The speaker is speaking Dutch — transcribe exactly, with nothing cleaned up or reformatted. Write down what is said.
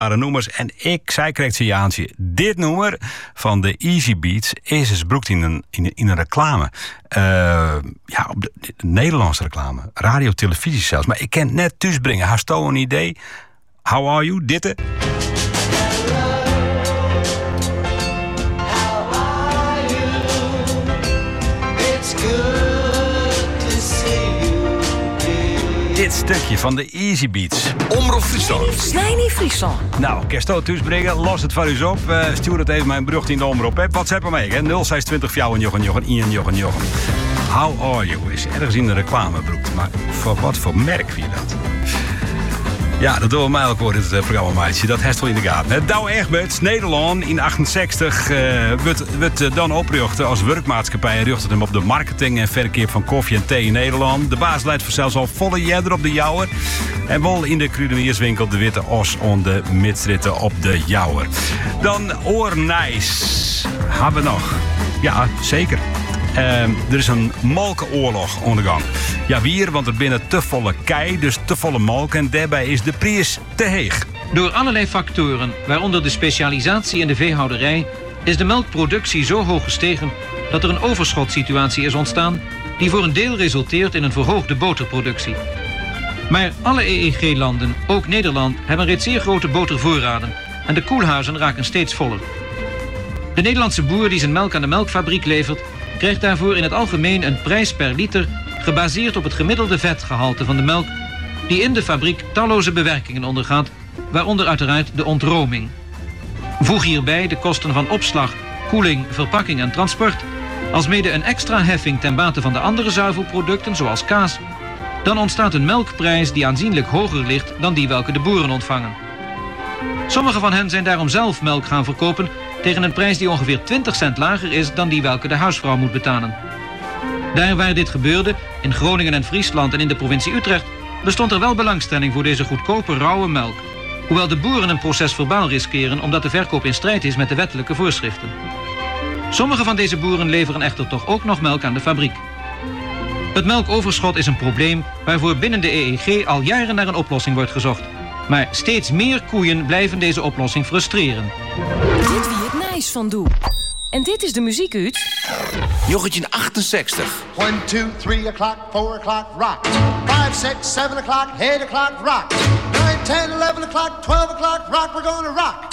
noemers. En ik zei correct zie je aan. Dit nummer van de Easy Beats is eens broekt in een, in, in een reclame. Uh, ja, op de, de Nederlandse reclame. Radio, televisie zelfs. Maar ik kan het net thuis brengen. Hast je een idee? How are you? Ditte? Dit stukje van de Easy Beats. Omroep Friesland. Snijnie Friesland. Nou, kerst thuis brengen, los het voor u op. Uh, stuur het even mijn berucht in de omroep. Hè. WhatsApp hem mee, nul zes twintig vier jochen jochen één jochen jochen. How are you? Is ergens in de reclamebroek. Maar voor wat voor merk vind je dat? Ja, dat doen we mij ook voor dit uh, programma, meisje. Dat heeft wel in de gaten. Het Douwe Egberts, Nederland, in achtenzestig uh, wordt, wordt uh, dan oprichten als werkmaatschappij. En richtte hem op de marketing en verkeer van koffie en thee in Nederland. De baas leidt vanzelfs al volle jeder op de Jouwer. En wel in de kruidenierswinkel de witte os on de midstritten op de Jouwer. Dan Oornijs. Hebben we nog? Ja, zeker. Uh, er is een molkenoorlog aan de gang. Ja, weer, want er binnen te volle kei, dus te volle molk. En daarbij is de prijs te heeg. Door allerlei factoren, waaronder de specialisatie in de veehouderij, is de melkproductie zo hoog gestegen dat er een overschotsituatie is ontstaan die voor een deel resulteert in een verhoogde boterproductie. Maar alle E E G-landen, ook Nederland, hebben reeds zeer grote botervoorraden en de koelhuizen raken steeds voller. De Nederlandse boer die zijn melk aan de melkfabriek levert, krijgt daarvoor in het algemeen een prijs per liter gebaseerd op het gemiddelde vetgehalte van de melk die in de fabriek talloze bewerkingen ondergaat, waaronder uiteraard de ontroming. Voeg hierbij de kosten van opslag, koeling, verpakking en transport, alsmede een extra heffing ten bate van de andere zuivelproducten zoals kaas, dan ontstaat een melkprijs die aanzienlijk hoger ligt dan die welke de boeren ontvangen. Sommigen van hen zijn daarom zelf melk gaan verkopen tegen een prijs die ongeveer twintig cent lager is dan die welke de huisvrouw moet betalen. Daar waar dit gebeurde, in Groningen en Friesland en in de provincie Utrecht, bestond er wel belangstelling voor deze goedkope rauwe melk, hoewel de boeren een proces verbaal riskeren omdat de verkoop in strijd is met de wettelijke voorschriften. Sommige van deze boeren leveren echter toch ook nog melk aan de fabriek. Het melkoverschot is een probleem waarvoor binnen de E E G al jaren naar een oplossing wordt gezocht. Maar steeds meer koeien blijven deze oplossing frustreren. Dit wie het nice van doe. En dit is de muziek uit... Jochetje achtenzestig. one, two, three o'clock, four o'clock, rock. five, six, seven o'clock, eight o'clock, rock. nine, ten, eleven o'clock, twelve o'clock, rock, we're gonna rock.